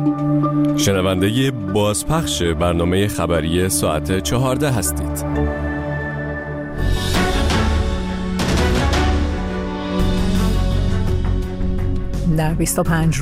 شنونده بازپخش برنامه خبری ساعت 14 هستید. در 25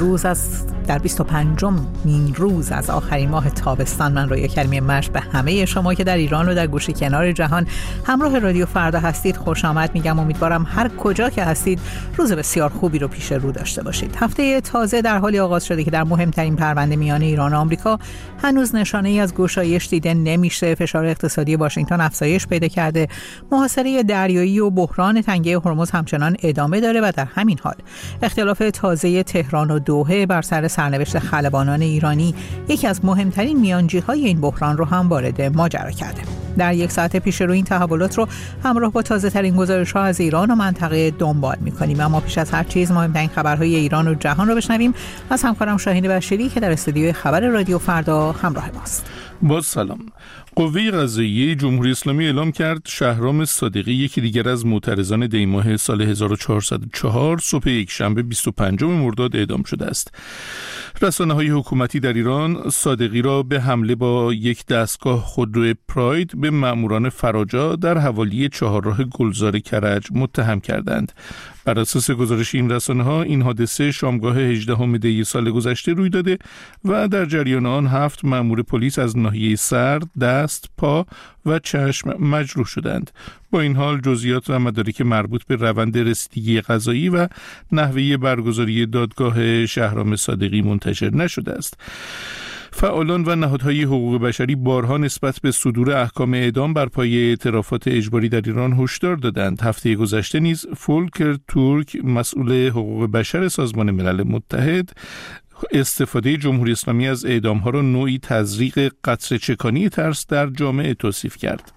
روز از آخرین ماه تابستان من رویا کریمی مرش به همه شما که در ایران و در گوشه کنار جهان همراه رادیو فردا هستید خوش آمد میگم. امیدوارم هر کجا که هستید روز بسیار خوبی رو پیش رو داشته باشید. هفته تازه در حالی آغاز شده که در مهمترین پرونده میان ایران و آمریکا هنوز نشانه‌ای از گشایش دیده نمیشه. فشار اقتصادی واشنگتن افزایش پیدا کرده. محاصره دریایی و بحران تنگه هرمز همچنان ادامه داره و در همین حال اختلاف تازه تهران و دوحه بر سر سرنوشت خلبانان ایرانی یکی از مهمترین میانجی‌های این بحران رو هم وارد ماجرا کرده. در یک ساعت پیش رو این تحولات رو همراه با تازه‌ترین گزارش‌ها از ایران و منطقه دنبال می‌کنیم. اما پیش از هر چیز مهمترین خبرهای ایران و جهان رو بشنویم از همکارم شاهین بشیری که در استودیوی خبر رادیو فردا همراه ماست. با سلام. قوه قضاییه جمهوری اسلامی اعلام کرد شهرام صادقی یکی دیگر از معترضان دی‌ماه سال 1404 صبح یکشنبه 25 مرداد اعدام شده است. رسانه‌های حکومتی در ایران صادقی را به حمله با یک دستگاه خودرو پراید به ماموران فراجا در حوالی چهارراه گلزار کرج متهم کردند. بر اساس گزارش این رسانه‌ها این حادثه شامگاه 18 دی سال گذشته روی داده و در جریان آن 7 مأمور پلیس از ناحیه سر، دست، پا و چشم مجروح شدند. با این حال جزئیات و مدارک مربوط به روند رسیدگی قضایی و نحوه برگزاری دادگاه شهرام صادقی منتشر نشده است. فعالان و نهادهای حقوق بشری بارها نسبت به صدور احکام اعدام بر پایه اعترافات اجباری در ایران هشدار دادند. هفته گذشته نیز فولکر تورک مسئول حقوق بشر سازمان ملل متحد استفاده جمهوری اسلامی از اعدام‌ها را نوعی تزریق قطره‌چکانی ترس در جامعه توصیف کرد.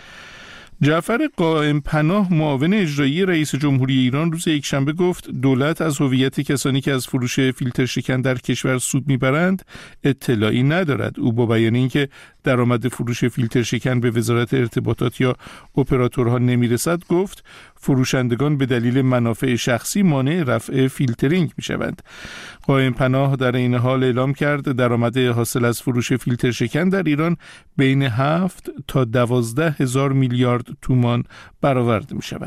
جعفر قائم پناه معاون اجرایی رئیس جمهوری ایران روز یکشنبه گفت دولت از هویت کسانی که از فروش فیلتر شکن در کشور سود میبرند اطلاعی ندارد. او با بیان اینکه درآمد فروش فیلتر شکن به وزارت ارتباطات یا اپراتورها نمیرسد گفت فروشندگان به دلیل منافع شخصی مانع رفع فیلترینگ میشوند. قائم پناه در این حال اعلام کرد درآمد حاصل از فروش فیلتر شکن در ایران بین 7 تا 12 هزار میلیارد تومان برآورده میشود.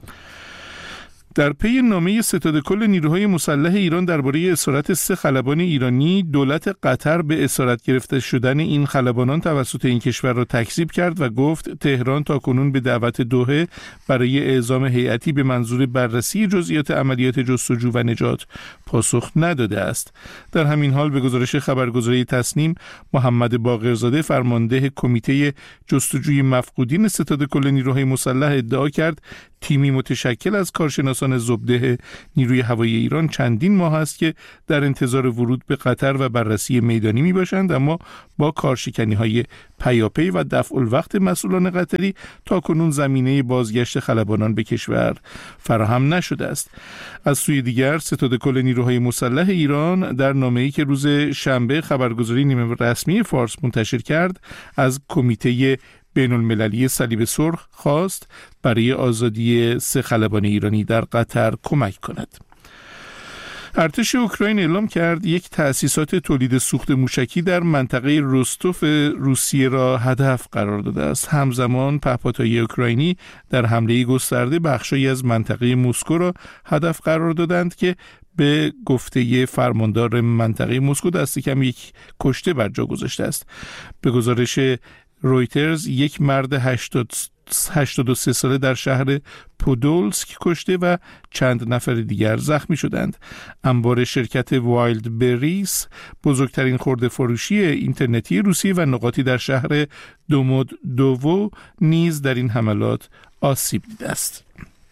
در پی نامه ستاد کل نیروهای مسلح ایران درباره اسارت 3 خلبان ایرانی، دولت قطر به اسارت گرفته شدن این خلبانان توسط این کشور را تکذیب کرد و گفت تهران تاکنون به دعوت دوحه برای اعزام هیئتی به منظور بررسی جزئیات عملیات جستجو و نجات پاسخ نداده است. در همین حال به گزارش خبرگزاری تسنیم، محمد باقرزاده فرمانده کمیته جستجوی مفقودین ستاد کل نیروهای مسلح ادعا کرد تیمی متشکل از کارشناسان زبده نیروی هوایی ایران چندین ماه است که در انتظار ورود به قطر و بررسی میدانی می باشند، اما با کارشکنی‌های پیاپی و دفع الوقت مسئولان قطری تاکنون زمینه بازگشت خلبانان به کشور فراهم نشده است. از سوی دیگر ستاد کل نیروهای مسلح ایران در نامه‌ای که روز شنبه خبرگزاری نیمه رسمی فارس منتشر کرد از کمیته بین المللی صلیب سرخ خواست برای آزادی 3 خلبان ایرانی در قطر کمک کند. ارتش اوکراین اعلام کرد یک تأسیسات تولید سوخت موشکی در منطقه روستوف روسیه را هدف قرار داده است. همزمان پهپادهای اوکراینی در حمله گسترده بخشی از منطقه مسکو را هدف قرار دادند که به گفته فرماندار منطقه مسکو دست کم 1 کشته بر جا گذاشته است. به گزارش رویترز یک مرد 83 ساله در شهر پودولسک کشته و چند نفر دیگر زخمی شدند. انبار شرکت وایلد بریس بزرگترین خرده فروشی اینترنتی روسیه و نقاطی در شهر دومودوو نیز در این حملات آسیب دیده است.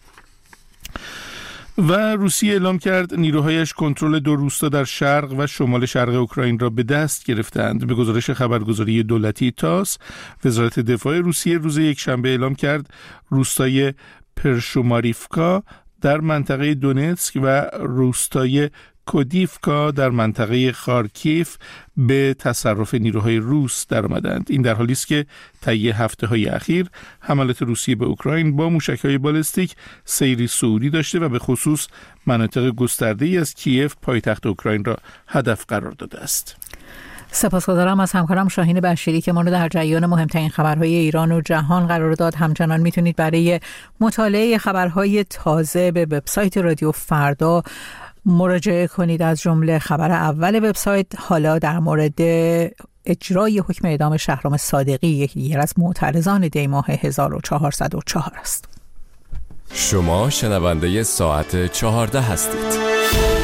و روسیه اعلام کرد نیروهایش کنترل 2 روستا در شرق و شمال شرق اوکراین را به دست گرفتند. به گزارش خبرگزاری دولتی تاس، وزارت دفاع روسیه روز یکشنبه اعلام کرد روستای پرشوماریفکا در منطقه دونتسک و روستای کودیفکا در منطقه خارکیف به تصرف نیروهای روس درآمدند. این در حالی است که طی هفته‌های اخیر حملات روسیه به اوکراین با موشک‌های بالستیک سیری صعودی داشته و به خصوص مناطق گسترده‌ای از کیف پایتخت اوکراین را هدف قرار داده است. سپاسگزارم از همکارم شاهین بشیری که ما رو در جریان مهمترین خبرهای ایران و جهان قرار داد. همچنان میتونید برای مطالعه خبرهای تازه به وبسایت رادیو فردا مراجعه کنید. از جمله خبر اول وبسایت حالا در مورد اجرای حکم اعدام شهرام صادقی، یکی دیگر از معترضان دیماه 1404 است. شما شنونده ساعت 14 هستید.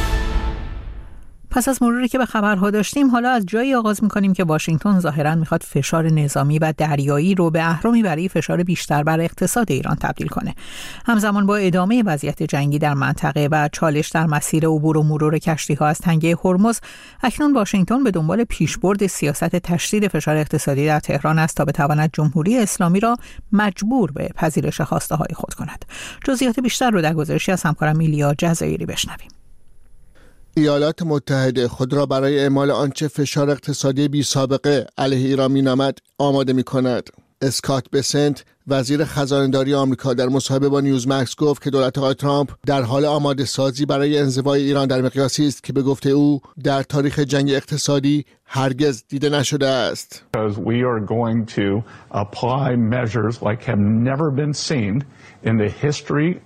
پس از مروری که به خبرها داشتیم، حالا از جایی آغاز می‌کنیم که واشنگتن ظاهراً می‌خواد فشار نظامی و دریایی رو به اهرامی برای فشار بیشتر بر اقتصاد ایران تبدیل کنه. همزمان با ادامه وضعیت جنگی در منطقه و چالش در مسیر عبور و مرور کشتی‌ها از تنگه هرمز، اکنون واشنگتن به دنبال پیشبرد سیاست تشدید فشار اقتصادی در تهران است تا بتواند جمهوری اسلامی را مجبور به پذیرش خواسته‌های خود کند. جزئیات بیشتر رو در گزارشی از همکارم ایلیا جزایری بشنویم. ایالات متحده خود را برای اعمال آنچه فشار اقتصادی بی سابقه علیه ایران می‌نامد آماده می‌کند. اسکات بسنت، وزیر خزانه‌داری آمریکا، در مصاحبه با نیوزمکس گفت که دولت آقای ترامپ در حال آماده سازی برای انزوای ایران در مقیاسی است که به گفته او در تاریخ جنگ اقتصادی هرگز دیده نشده است. We are going to apply measures like have never been seen in the history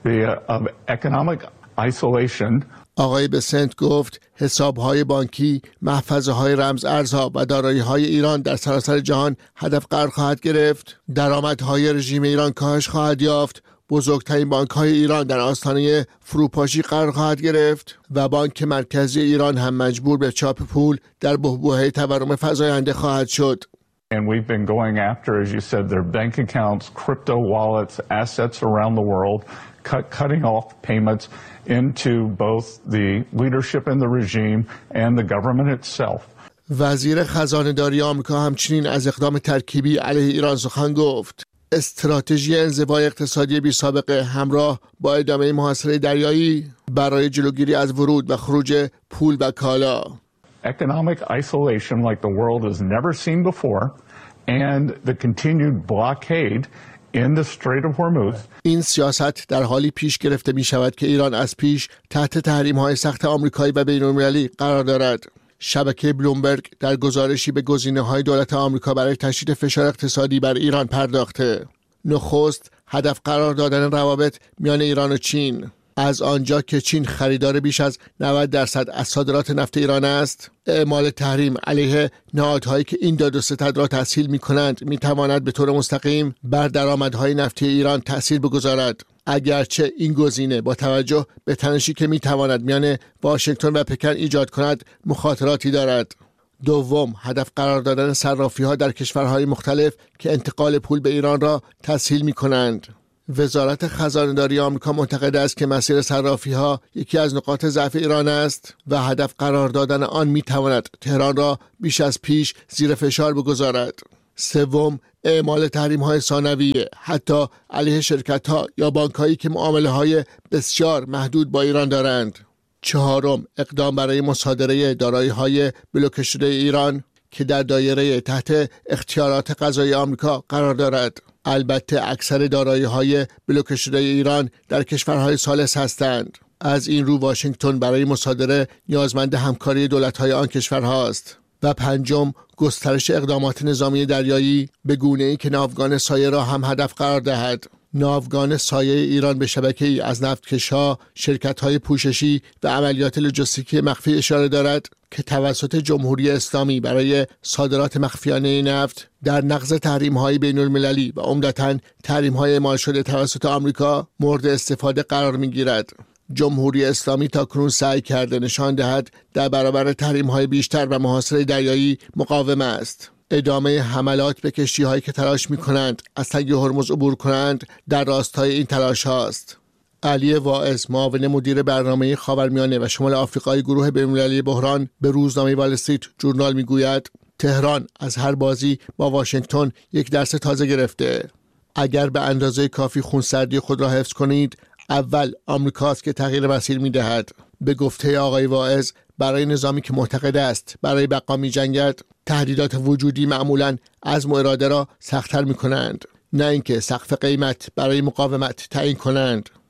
of economic isolation. آقای بسنت گفت حساب‌های بانکی، محفظه‌های رمز ارزها و دارایی‌های ایران در سراسر جهان هدف قرار خواهد گرفت. درآمدهای رژیم ایران کاهش خواهد یافت. بزرگترین بانک‌های ایران در آستانه فروپاشی قرار خواهد گرفت و بانک مرکزی ایران هم مجبور به چاپ پول در بحبوحه تورم فزاینده خواهد شد. And we've been going after, as you said, their bank accounts, crypto wallets, assets around the world, cutting off payments into both the leadership in the regime and the government itself. وزیر خزانه‌داری آمریکا همچنین از اقدام ترکیبی علیه ایران سخن گفت. استراتژی انزوای اقتصادی بی سابقه همراه با ادامه محاصره دریایی برای جلوگیری از ورود و خروج پول و کالا. Economic isolation like the world has never seen before and the continued blockade in the Strait of Hormuz. این سیاست در حالی پیش گرفته می شود که ایران از پیش تحت تحریم‌های سخت آمریکایی و بین‌المللی قرار دارد. شبکه بلومبرگ در گزارشی به گزینه‌های دولت آمریکا برای تشدید فشار اقتصادی بر ایران پرداخته. نخست هدف قرار دادن روابط میان ایران و چین. از آنجا که چین خریدار بیش از 90% از صادرات نفت ایران است، اعمال تحریم علیه نهادهایی که این داد و ستد را تسهیل می‌کنند می‌تواند به طور مستقیم بر درآمدهای نفتی ایران تأثیر بگذارد. اگرچه این گزینه با توجه به تنشی که می‌تواند میان واشنگتن و پکن ایجاد کند مخاطراتی دارد. دوم، هدف قرار دادن صرافی‌ها در کشورهای مختلف که انتقال پول به ایران را تسهیل می‌کنند. وزارت خزانه‌داری آمریکا معتقد است که مسیر صرافی‌ها یکی از نقاط ضعف ایران است و هدف قرار دادن آن می‌تواند تهران را بیش از پیش زیر فشار بگذارد. سوم، اعمال تحریم‌های ثانویه حتی علیه شرکت‌ها یا بانک‌هایی که معامله‌های بسیار محدود با ایران دارند. چهارم، اقدام برای مصادره دارایی‌های بلوکه شده ایران که در دایره تحت اختیارات قضایی آمریکا قرار دارد. البته اکثر دارایی‌های بلوکه شده ایران در کشورهای ثالث هستند. از این رو واشنگتن برای مصادره نیازمند همکاری دولت‌های آن کشورهاست. و پنجم، گسترش اقدامات نظامی دریایی به گونه‌ای که ناوگان سایه را هم هدف قرار دهد. ناوگان سایه ایران به شبکه‌ای از نفتکش‌ها، شرکت‌های پوششی و عملیات لوجستیکی مخفی اشاره دارد که توسط جمهوری اسلامی برای صادرات مخفیانه نفت در نقض تحریم‌های بین‌المللی و عمدتاً تحریم‌های اعمال شده توسط آمریکا مورد استفاده قرار می‌گیرد. جمهوری اسلامی تاکنون سعی کرده نشان دهد در برابر تحریم‌های بیشتر و محاصره دریایی مقاوم است. ادامه حملات به کشتی‌هایی که تلاش می‌کنند از تنگه هرمز عبور کنند در راستای این تلاش هاست. علی واعظ، معاون مدیر برنامه خاورمیانه و شمال آفریقای گروه بین‌المللی بحران، به روزنامه وال استریت ژورنال میگوید تهران از هر بازی با واشنگتن یک درس تازه گرفته. اگر به اندازه کافی خونسردی خود را حفظ کنید، اول آمریکاست که تغییر مسیر می‌دهد. به گفته آقای واعظ، برای نظامی که معتقد است برای بقا می‌جنگد، تهدیدات وجودی معمولاً عزم و اراده را سخت‌تر می‌کنند، نه اینکه سقف قیمت برای مقاومت تعیین کنند.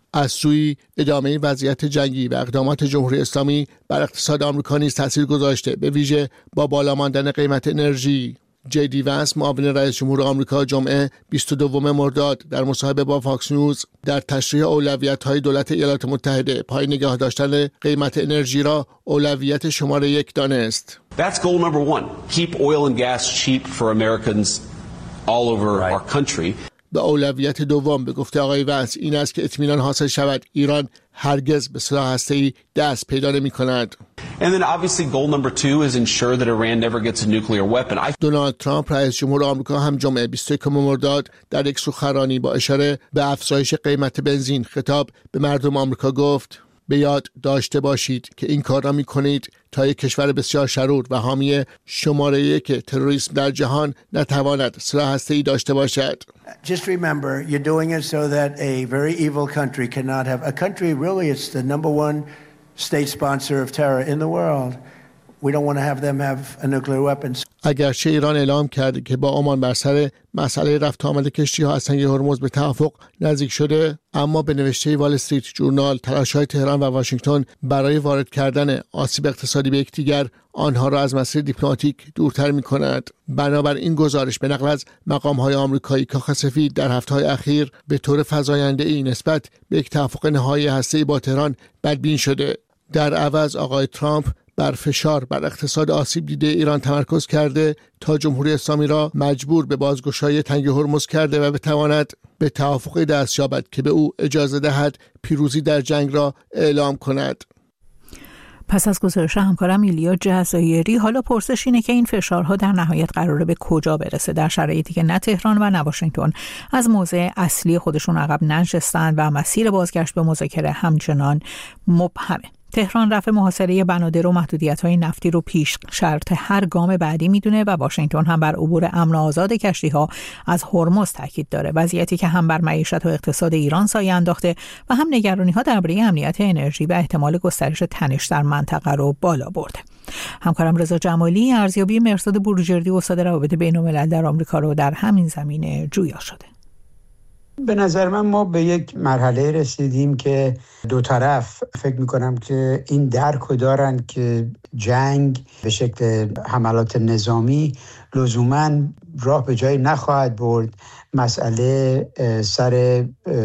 از سوی ادامه وضعیت جنگی و اقدامات جمهوری اسلامی بر اقتصاد آمریکا نیز تاثیر گذاشته، به ویژه با بالا ماندن قیمت انرژی. جی وانس معاون رئیس جمهور آمریکا جمعه 22 مرداد در مصاحبه با فاکس نیوز در تشریح اولویت‌های دولت ایالات متحده پای نگاه داشتن قیمت انرژی را اولویت شماره 1 دانست. That's goal number 1. Keep oil and gas cheap for Americans all over our country. به اولویت دوم به گفته آقای وانس این است که اطمینان حاصل شود ایران هرگز به سلاح هسته‌ای دست پیدا نمی‌کند. And then obviously goal number 2 is ensure that Iran never gets a nuclear weapon. دونالد ترامپ رئیس جمهور آمریکا هم جمعه 21 مرداد در یک سخنرانی با اشاره به افزایش قیمت بنزین خطاب به مردم آمریکا گفت: به یاد داشته باشید که این کار را می‌کنید تا یک کشور بسیار شرور و حامی شماره 1 تروریسم در جهان نتواند سلاح هسته‌ای داشته باشد. Just remember, you're doing it so that a very evil country cannot have a country. Really, it's the number one state sponsor of terror in the world. We don't want to have them have a nuclear weapon. اگرچه ایران اعلام کرده که با عمان بر سر مسئله رفت آمد کشتی‌ها از تنگه هرمز به توافق نزدیک شده، اما به نوشته وال استریت جورنال تلاش‌های تهران و واشنگتن برای وارد کردن آسیب اقتصادی به یکدیگر آنها را از مسیر دیپلماتیک دورتر می‌کند. بنابراین گزارش به نقل از مقام‌های آمریکایی کاخ سفید در هفته‌های اخیر به طور فزاینده‌ای نسبت به یک توافق نهایی هسته‌ای با تهران بدبین شده. در عوض آقای ترامپ بر فشار بر اقتصاد آسیب دیده ایران تمرکز کرده تا جمهوری اسلامی را مجبور به بازگشایی تنگ هرمز کرده و بتواند به توافقی دست یابد که به او اجازه دهد پیروزی در جنگ را اعلام کند. پس از گزارش همکارم ایلیا جزایری، حالا پرسش اینه که این فشارها در نهایت قراره به کجا برسه، در شرایطی که نه تهران و نه واشنگتن از موضع اصلی خودشون عقب ننشستند و مسیر بازگشت به مذاکره همچنان مبهمه. تهران رفع محاصره بنادر و محدودیت‌های نفتی رو پیش شرط هر گام بعدی میدونه و واشنگتن هم بر عبور امن و آزاد کشتی‌ها از هرمز تاکید داره، وضعیتی که هم بر معیشت و اقتصاد ایران سایه انداخته و هم نگرانی‌ها درباره امنیت انرژی و احتمال گسترش تنش در منطقه رو بالا برده. همکارم رضا جمالی ارزیابی مرصاد بروجردی استاد روابط بین‌الملل در آمریکا رو در همین زمینه جویا شده. به نظر ما به یک مرحله رسیدیم که دو طرف فکر میکنم که این درک دارن که جنگ به شکل حملات نظامی لزوماً راه به جایی نخواهد برد. مسئله سر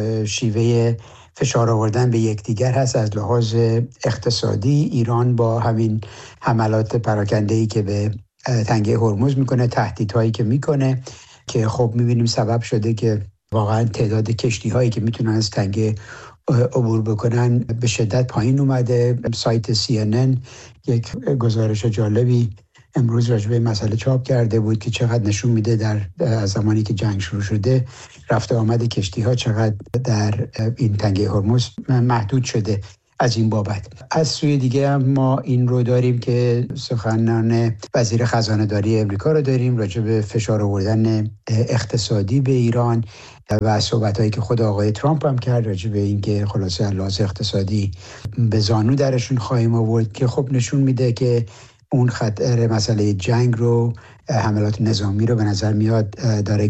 شیوه فشار آوردن به یکدیگر هست. از لحاظ اقتصادی ایران با همین حملات پراکنده‌ای که به تنگه هرمز میکنه، تهدیدهایی که میکنه که خب میبینیم سبب شده که واقعا تعداد کشتی‌هایی که میتونن از تنگه عبور بکنن به شدت پایین اومده. سایت CNN یک گزارش جالبی امروز راجع به مسئله چاپ کرده بود که چقدر نشون میده در زمانی که جنگ شروع شده رفت آمد کشتی‌ها چقدر در این تنگه هرمز محدود شده. از این بابت از سوی دیگه هم ما این رو داریم که سخنان وزیر خزانه داری امریکا رو داریم راجع به فشار آوردن اقتصادی به ایران و صحبتایی که خود آقای ترامپ هم کرد راجع به اینکه خلاصه لحاظ اقتصادی به زانو درشون خواهیم آورد که خب نشون میده که اون خطر مسئله جنگ رو، حملات نظامی رو به نظر میاد داره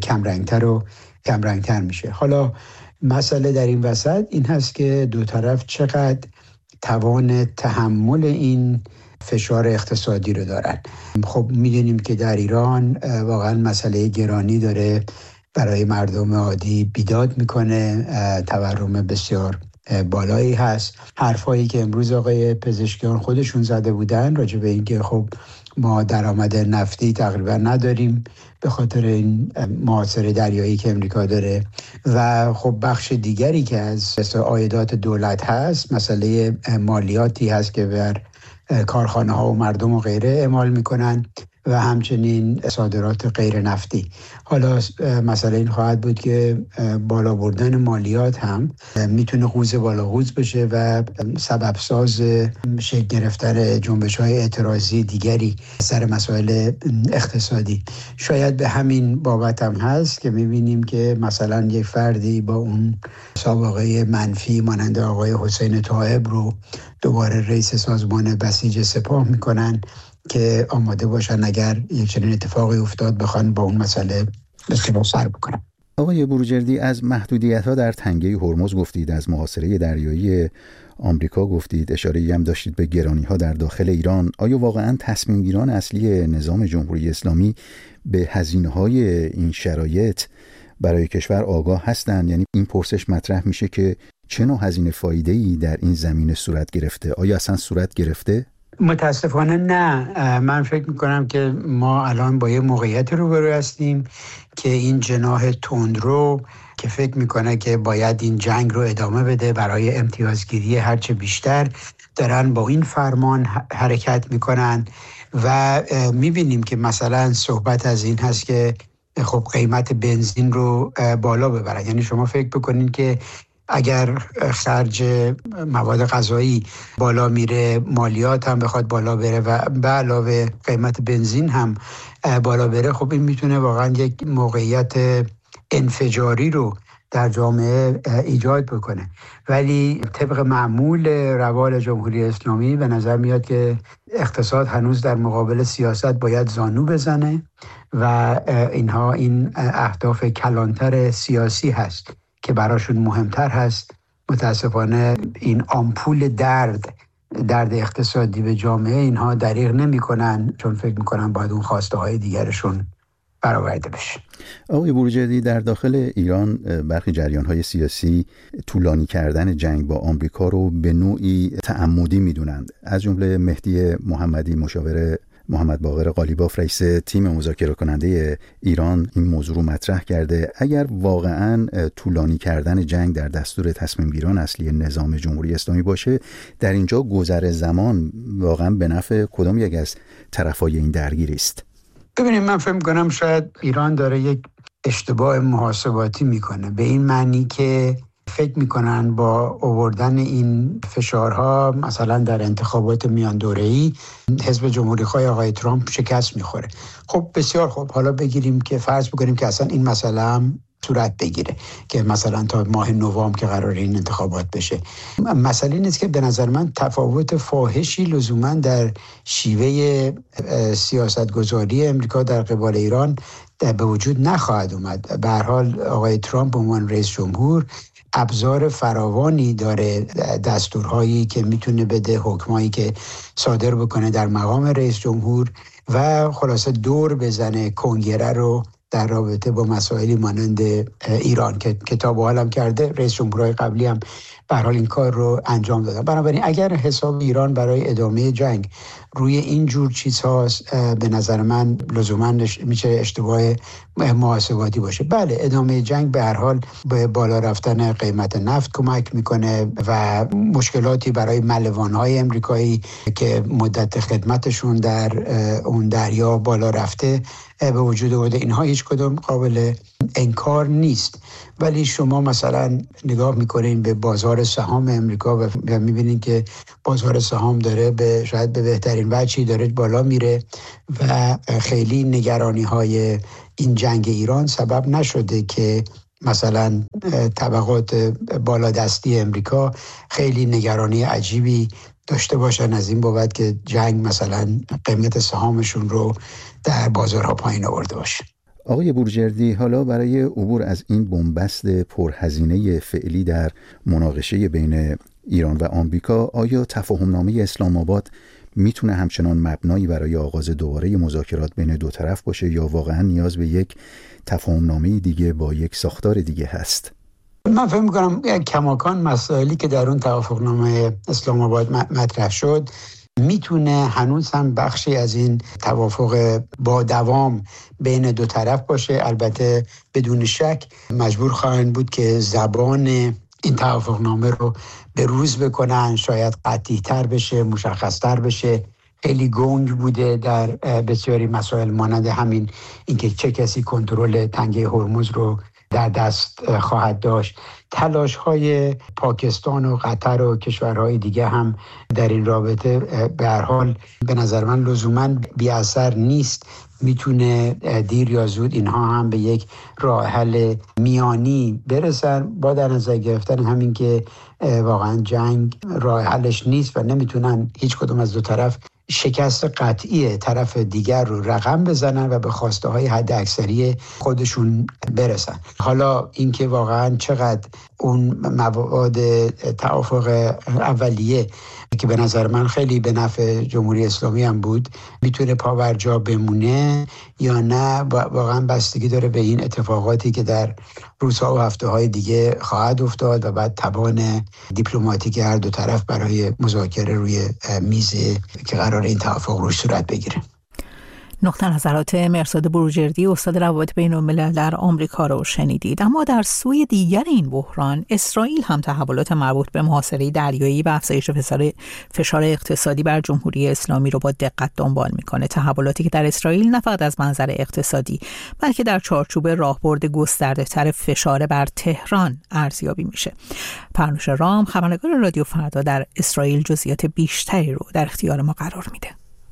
کمرنگتر میشه. حالا مسئله در این وسط این هست که دو طرف چقدر توان تحمل این فشار اقتصادی رو دارن. خب میدونیم که در ایران واقعا مسئله گرانی داره برای مردم عادی بیداد میکنه، تورم بسیار بالایی هست. حرفایی که امروز آقای پزشکیان خودشون زده بودن راجع به اینکه خب ما درآمد نفتی تقریبا نداریم به خاطر این محاصره دریایی که امریکا داره و خب بخش دیگری که از عایدات دولت هست مسئله مالیاتی هست که بر کارخانه ها و مردم و غیره اعمال میکنن و همچنین صادرات غیر نفتی. حالا مسئله این خواهد بود که بالا بردن مالیات هم میتونه قوز بالا قوز بشه و سبب ساز شکل گرفتن جنبش‌های اعتراضی دیگری سر مسائل اقتصادی. شاید به همین بابت هم هست که میبینیم که مثلا یک فردی با اون سابقه منفی مانند آقای حسین طایب رو دوباره رئیس سازمان بسیج سپاه میکنن که آماده باشن اگر یک چنین اتفاقی افتاد بخوان با اون مسئله بسیار سر بکنن. آقای بروجردی، از محدودیت‌ها در تنگه هرمز گفتید، از محاصره دریایی آمریکا گفتید، اشاره‌ای هم داشتید به گرانی‌ها در داخل ایران. آیا واقعاً تصمیم‌گیران اصلی نظام جمهوری اسلامی به هزینه‌های این شرایط برای کشور آگاه هستند؟ یعنی این پرسش مطرح میشه که چه نوع هزینه فایده‌ای در این زمینه صورت گرفته؟ آیا اصلا صورت گرفته؟ متاسفانه نه. من فکر میکنم که ما الان با یه موقعیت روبرو هستیم که این جناح تندرو که فکر میکنه که باید این جنگ رو ادامه بده برای امتیازگیری هرچه بیشتر، دارن با این فرمان حرکت میکنن و میبینیم که مثلا صحبت از این هست که خب قیمت بنزین رو بالا ببرن. یعنی شما فکر بکنین که اگر خرج مواد غذایی بالا میره، مالیات هم بخواد بالا بره و به علاوه قیمت بنزین هم بالا بره، خب این میتونه واقعا یک موقعیت انفجاری رو در جامعه ایجاد بکنه. ولی طبق معمول روال جمهوری اسلامی به نظر میاد که اقتصاد هنوز در مقابل سیاست باید زانو بزنه و اینها این اهداف کلانتر سیاسی هست که براشون مهمتر هست. متاسفانه این آمپول درد اقتصادی به جامعه اینها دریغ نمی کنن، چون فکر میکنن باید اون خواسته های دیگرشون برآورده بشه. آقای بروجردی، در داخل ایران برخی جریان‌های سیاسی طولانی کردن جنگ با آمریکا رو به نوعی تعمدی میدونند. از جمله مهدی محمدی، مشاور محمد باقر قالیباف، رئیس تیم مذاکره کننده ایران، این موضوع رو مطرح کرده. اگر واقعاً طولانی کردن جنگ در دستور تصمیم گیران اصلی نظام جمهوری اسلامی باشه، در اینجا گذر زمان واقعاً به نفع کدام یک از طرفای این درگیری است؟ ببینید، من فکر می‌کنم شاید ایران داره یک اشتباه محاسباتی میکنه، به این معنی که فکر میکنن با آوردن این فشارها مثلا در انتخابات میان دوره‌ای حزب جمهوری‌خواه آقای ترامپ شکست میخوره. خب بسیار خوب، حالا بگیریم که فرض بکنیم که اصلا این مسئله هم صورت بگیره که مثلا تا ماه نوامبر که قراره این انتخابات بشه. مسئله نیست که به نظر من تفاوت فاحشی لزوما در شیوه سیاستگذاری امریکا در قبال ایران به وجود نخواهد اومد. به هر حال آقای ترامپ به عنوان رئیس جمهور ابزار فراوانی داره، دستورهایی که میتونه بده، حکمایی که صادر بکنه در مقام رئیس جمهور و خلاصه دور بزنه کنگره رو در رابطه با مسائلی مانند ایران که کتاب حالم کرده. رئیس جمهورهای قبلی هم به هر حال این کار رو انجام دادن. بنابراین اگر حساب ایران برای ادامه جنگ روی این جور چیزهاست، به نظر من لزوما میشه اشتباه محاسباتی باشه. بله، ادامه جنگ به هر حال به بالا رفتن قیمت نفت کمک میکنه و مشکلاتی برای ملوانهای امریکایی که مدت خدمتشون در اون دریا بالا رفته به وجود آورده. اینها هیچ کدوم قابل انکار نیست. ولی شما مثلا نگاه میکنین به بازار سهام امریکا و میبینین که بازار سهام داره شاید به بهترین وجهی داره بالا میره و خیلی نگرانی های این جنگ ایران سبب نشده که مثلا طبقات بالادستی امریکا خیلی نگرانی عجیبی داشته باشن از این بابت که جنگ مثلا قیمت سهامشون رو در بازارها پایین آورده باشه. آقای بروجردی، حالا برای عبور از این بنبست پرهزینه فعلی در مناقشه بین ایران و آمریکا، آیا تفاهمنامه اسلام آباد میتونه همچنان مبنایی برای آغاز دوباره مذاکرات بین دو طرف باشه یا واقعا نیاز به یک تفاهمنامه دیگه با یک ساختار دیگه هست؟ من فکر می‌کنم کماکان مسائلی که در اون توافقنامه اسلام آباد مطرح شد میتونه هنوز هم بخشی از این توافق با دوام بین دو طرف باشه. البته بدون شک مجبور خواهند بود که زبان این توافقنامه رو به روز بکنن، شاید قطعی‌تر بشه، مشخص‌تر بشه. خیلی گنگ بوده در بسیاری مسائل مانند همین اینکه چه کسی کنترل تنگه هرمز رو در دست خواهد داشت. تلاش‌های پاکستان و قطر و کشورهای دیگه هم در این رابطه به هر حال به نظر من لزوماً بی اثر نیست. میتونه دیر یا زود اینها هم به یک راه حل میانی برسن، با در نظر گرفتن همین که واقعا جنگ راه حلش نیست و نمیتونن هیچ کدوم از دو طرف شکست قطعی طرف دیگر رو رقم بزنن و به خواسته های حد اکثری خودشون برسن. حالا اینکه واقعا چقدر اون مواد توافق اولیه که به نظر من خیلی به نفع جمهوری اسلامی هم بود میتونه پاورجا بمونه یا نه، واقعا بستگی داره به این اتفاقاتی که در روزها و هفته‌های دیگه خواهد افتاد و بعد توان دیپلماتیک هر دو طرف برای مذاکره روی میز که قرار این توافق روش صورت بگیره. نقطه نظرات مرصاد بروجردی، استاد روابط بین الملل در آمریکا رو شنیدید. اما در سوی دیگر این بحران، اسرائیل هم تحولات مربوط به محاصره دریایی و افزایش فشار اقتصادی بر جمهوری اسلامی رو با دقت دنبال میکنه. تحولاتی که در اسرائیل نه فقط از منظر اقتصادی بلکه در چارچوب راهبرد گسترده تر فشار بر تهران ارزیابی میشه. پرنوش رام، خبرنگار رادیو فردا در اسرائیل، جزئیات بیشتری رو در اختیار ما قرار میده.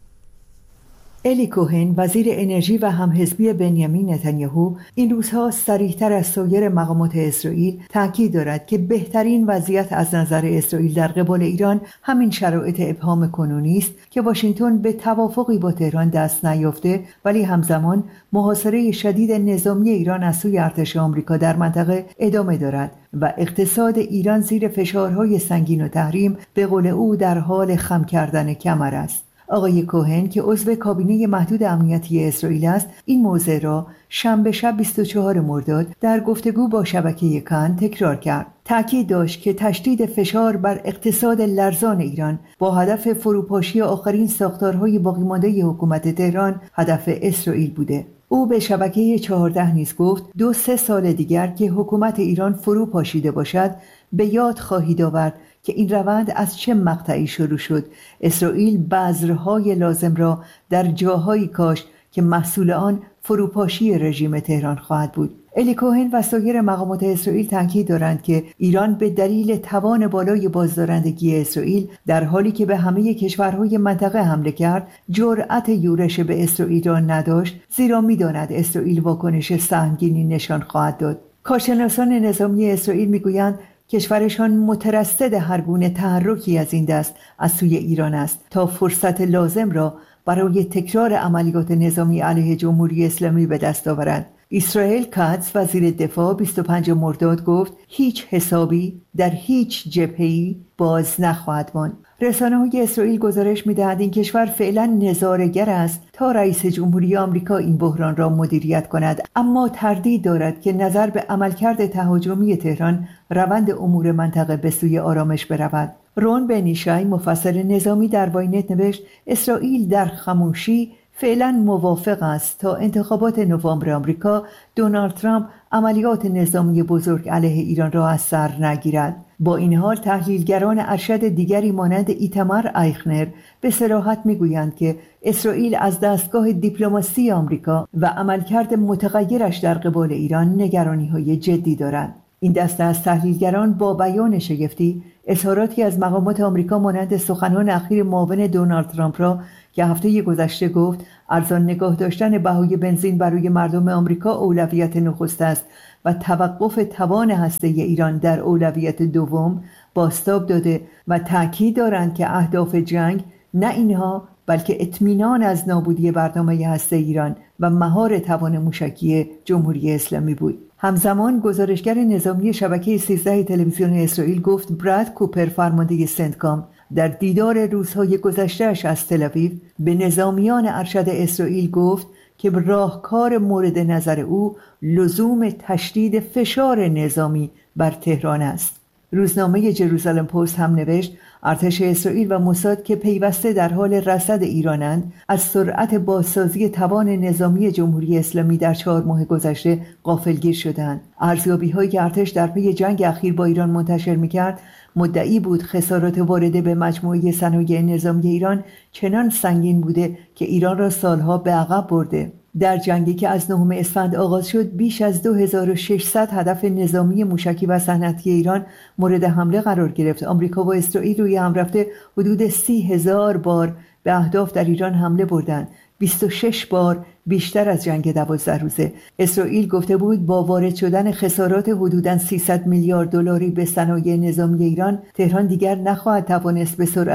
الی کوهن، وزیر انرژی و همحزبی بنیامین نتانیاهو، این روزها صریح‌تر از سایر مقامات اسرائیل تاکید دارد که بهترین وضعیت از نظر اسرائیل در قبال ایران همین شرایط ابهام کنونی است که واشنگتن به توافقی با تهران دست نیافته، ولی همزمان محاصره شدید نظامی ایران از سوی ارتش آمریکا در منطقه ادامه دارد و اقتصاد ایران زیر فشارهای سنگین و تحریم به قول او در حال خم کردن کمر است. آقای کوهن که عضو کابینه محدود امنیتی اسرائیل است، این موضوع را شنبه شب 24 مرداد در گفتگو با شبکه کان تکرار کرد. تأکید داشت که تشدید فشار بر اقتصاد لرزان ایران با هدف فروپاشی آخرین ساختارهای باقی مانده حکومت تهران هدف اسرائیل بوده. او به شبکه 14 نیز گفت 2-3 سال دیگر که حکومت ایران فرو پاشیده باشد به یاد خواهید آورد که این روند از چه مقطعی شروع شد. اسرائیل بذرهای لازم را در جاهایی کاشت که محصول آن فروپاشی رژیم تهران خواهد بود. الی کوهن و سایر مقامات اسرائیل تاکید دارند که ایران به دلیل توان بالای بازدارندگی اسرائیل در حالی که به همه کشورهای منطقه حمله کرد، جرأت یورش به اسرائیل را نداشت، زیرا می‌داند اسرائیل واکنش سهمگینی نشان خواهد داد. کارشناسان نظامی اسرائیل می‌گویند کشورشان مترصد هر گونه تحرکی از این دست از سوی ایران است تا فرصت لازم را برای تکرار عملیات نظامی علیه جمهوری اسلامی به دست آورند. اسرائیل کاتس، وزیر دفاع، 25 مرداد گفت هیچ حسابی در هیچ جبهه‌ای باز نخواهد ماند. رسانه‌های اسرائیل گزارش می‌دهند این کشور فعلا نظاره‌گر است تا رئیس جمهوری آمریکا این بحران را مدیریت کند، اما تردید دارد که نظر به عملکرد تهاجمی تهران روند امور منطقه به سوی آرامش برود. رون بنیشای، مفسر نظامی، در واینت نوشت اسرائیل در خاموشی فعلا موافق است تا انتخابات نوامبر آمریکا دونالد ترامپ عملیات نظامی بزرگ علیه ایران را از سر نگیرد. با این حال تحلیلگران ارشد دیگری مانند ایتمار ایخنر به صراحت میگویند که اسرائیل از دستگاه دیپلماسی آمریکا و عملکرد متغیرش در قبال ایران نگرانی‌های جدی دارند. این دسته از تحلیلگران با بیان شگفتی اظهاراتی از مقامات آمریکا مانند سخنان اخیر معاون دونالد ترامپ را که هفته گذشته گفت ارزان نگاه داشتن بهای بنزین برای مردم آمریکا اولویت نخست است و توقف توان هسته ایران در اولویت دوم، بازتاب داده و تاکید دارند که اهداف جنگ نه اینها بلکه اطمینان از نابودی برنامه هسته ایران و مهار توان موشکی جمهوری اسلامی بود. همزمان گزارشگر نظامی شبکه 13 تلویزیون اسرائیل گفت براد کوپر، فرمانده سنتکام، در دیدار روزهای گذشته‌اش از تل‌آویو به نظامیان ارشد اسرائیل گفت که راهکار مورد نظر او لزوم تشدید فشار نظامی بر تهران است. روزنامه جروزالم پست هم نوشت ارتش اسرائیل و موساد که پیوسته در حال رصد ایرانند از سرعت بازسازی توان نظامی جمهوری اسلامی در 4 ماه گذشته غافلگیر شدند. ارزیابی‌هایی که ارتش در پی جنگ اخیر با ایران منتشر می‌کرد مدعی بود خسارات وارده به مجموعه صنایع نظامی ایران چنان سنگین بوده که ایران را سالها به عقب برده. در جنگی که از 9 اسفند آغاز شد بیش از 2600 هدف نظامی موشکی و صنعتی ایران مورد حمله قرار گرفت. آمریکا و اسرائیل روی هم رفته حدود 30,000 بار به اهداف در ایران حمله بردند، 26 بار بیشتر از جنگ 12 روزه. اسرائیل گفته بود با وارد شدن خسارات حدوداً 300 میلیارد دلاری به صنایع نظامی ایران، تهران دیگر نخواهد توانست به سرعت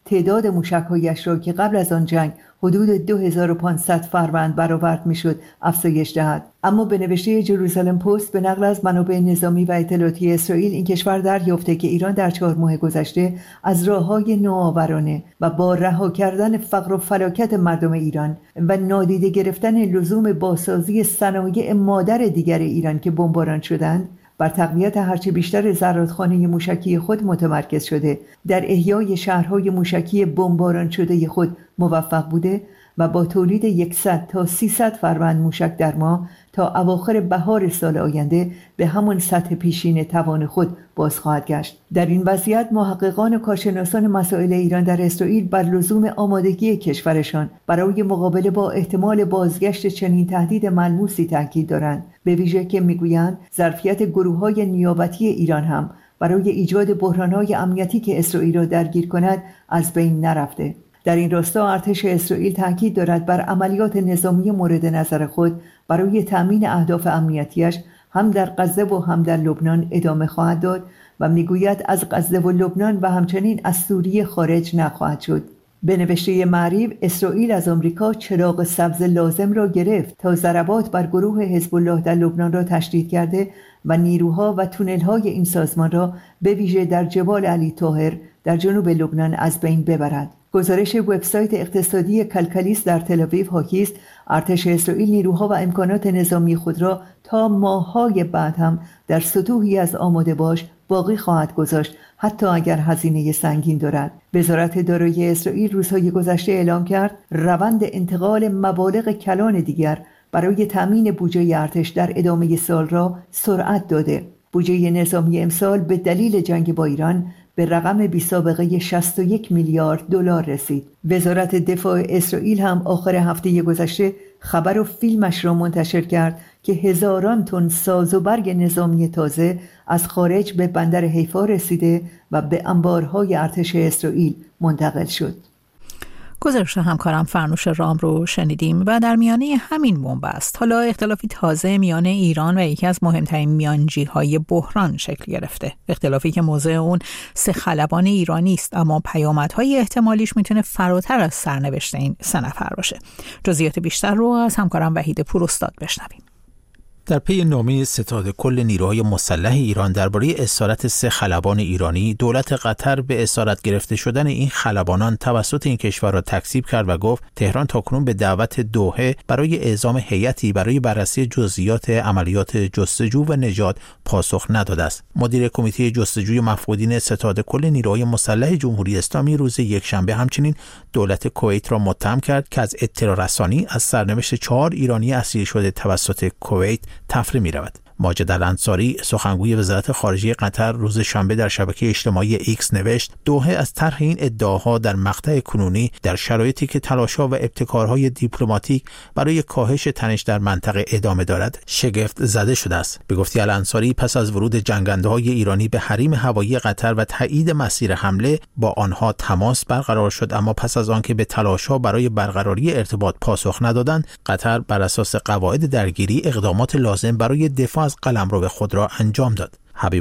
تعداد موشک‌هایش را که قبل از آن جنگ حدود 2500 فروند برآورد میشد افزایش دهد. اما به نوشته جروزالم پست به نقل از منابع نظامی و اطلاعاتی اسرائیل این کشور دریافته که ایران در 4 ماه گذشته از راه‌های نوآورانه و با رها کردن فقر و فلاکت مردم ایران و نادیده گرفتن لزوم بازسازی صنایع مادر دیگر ایران که بمباران شدند بر تقویت هرچه بیشتر زرادخانه موشکی خود متمرکز شده، در احیای شهرهای موشکی بمباران شده خود موفق بوده و با تولید 100 تا 300 فروند موشک در ماه تا اواخر بهار سال آینده به همان سطح پیشین توان خود باز خواهد گشت. در این وضعیت محققان و کارشناسان مسائل ایران در اسرائیل بر لزوم آمادگی کشورشان برای مقابله با احتمال بازگشت چنین تهدید ملموسی تاکید دارند، به ویژه که میگویند ظرفیت گروه‌های نیابتی ایران هم برای ایجاد بحران‌های امنیتی که اسرائیل را درگیر کند از بین نرفته. در این راستا ارتش اسرائیل تاکید دارد بر عملیات نظامی مورد نظر خود برای تأمین اهداف امنیتیش هم در غزه و هم در لبنان ادامه خواهد داد و میگوید از غزه و لبنان و همچنین از سوریه خارج نخواهد شد. به نوشته معریف اسرائیل از آمریکا چراغ سبز لازم را گرفت تا ضربات بر گروه حزب الله در لبنان را تشدید کرده و نیروها و تونل‌های این سازمان را به ویژه در جبال علی طاهر در جنوب لبنان از بین ببرد. گزارش وبسایت اقتصادی کلکلیس در تل‌آویو حاکی است ارتش اسرائیل نیروها و امکانات نظامی خود را تا ماه‌های بعد هم در سطوحی از آماده باش باقی خواهد گذاشت، حتی اگر هزینه سنگین دارد. وزارت دارایی اسرائیل روزهای گذشته اعلام کرد روند انتقال مبالغ کلان دیگر برای تامین بودجه ارتش در ادامه سال را سرعت داده. بودجه نظامی امسال به دلیل جنگ با ایران به رقم بی‌سابقه 61 میلیارد دلار رسید. وزارت دفاع اسرائیل هم آخر هفته گذشته خبر و فیلمش را منتشر کرد که هزاران تن ساز و برگ نظامی تازه از خارج به بندر حیفا رسیده و به انبارهای ارتش اسرائیل منتقل شد. گزارش همکارم فرنوش رام رو شنیدیم و در میانه همین بنبست حالا اختلافی تازه میان ایران و یکی از مهمترین میانجی‌های بحران شکل گرفته. اختلافی که موضوع اون 3 خلبان ایرانی است، اما پیامدهای احتمالیش میتونه فراتر از سرنوشت این 3 نفر باشه. جزئیات بیشتر رو از همکارم وحید پوراستاد بشنویم. در پی نامه ستاد کل نیروهای مسلح ایران درباره اسارت 3 خلبان ایرانی، دولت قطر به اسارت گرفته شدن این خلبانان توسط این کشور را تکذیب کرد و گفت تهران تاکنون به دعوت دوحه برای اعزام هیئتی برای بررسی جزئیات عملیات جستجو و نجات پاسخ نداده است. مدیر کمیته جستجوی مفقودین ستاد کل نیروهای مسلح جمهوری اسلامی روز یکشنبه همچنین دولت کویت را متهم کرد که از اطلاع رسانی از سرنوشت 4 ایرانی اسیر شده توسط کویت تفره می رود. ماجد الانصاری سخنگوی وزارت خارجه قطر روز شنبه در شبکه اجتماعی ایکس نوشت دوحه از طرح این ادعاها در مقطع کنونی در شرایطی که تلاش‌ها و ابتکارهای دیپلماتیک برای کاهش تنش در منطقه ادامه دارد شگفت زده شده است. به گفته الانصاری پس از ورود جنگنده‌های ایرانی به حریم هوایی قطر و تایید مسیر حمله با آنها تماس برقرار شد، اما پس از آنکه به تلاش‌ها برای برقراری ارتباط پاسخ ندادند، قطر بر اساس قواعد درگیری اقدامات لازم برای دفاع از قلمرو خود را انجام داد.